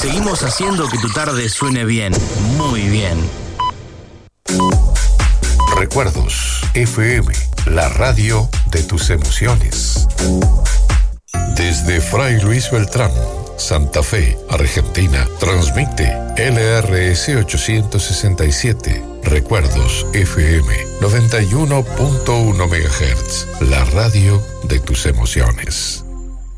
Seguimos haciendo que tu tarde suene bien, muy bien. Recuerdos FM, la radio de tus emociones. Desde Fray Luis Beltrán, Santa Fe, Argentina, transmite LRS 867. Recuerdos FM 91.1 MHz, la radio de tus emociones.